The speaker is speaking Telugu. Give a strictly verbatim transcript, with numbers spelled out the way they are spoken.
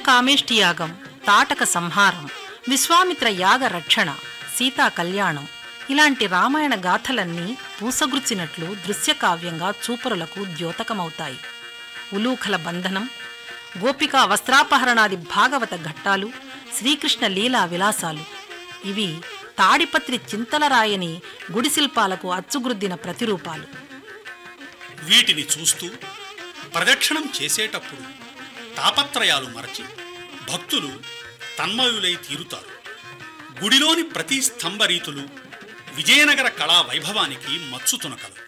కామేష్టియాగం, తాటక సంహారం, విశ్వామిత్ర యాగ రక్షణ, సీతా కళ్యాణం ఇలాంటి రామాయణ గాథలన్నీ పూసగుర్చినట్లు దృశ్యకావ్యంగా చూపరులకు ద్యోతకమవుతాయి. ఉలూఖల బంధనం, గోపికా వస్త్రాపహరణాది భాగవత ఘట్టాలు, శ్రీకృష్ణ లీలా విలాసాలు ఇవి తాడిపత్రి చింతలరాయని గుడిశిల్పాలకు అచ్చుగుద్దిన ప్రతిరూపాలు. వీటిని చూస్తూ ప్రదక్షిణం చేసేటప్పుడు తాపత్రయాలు మరచి భక్తులు తన్మయులై తీరుతారు. గుడిలోని ప్రతి స్తంభ రీతులు విజయనగర కళా వైభవానికి మచ్చుతునకలు.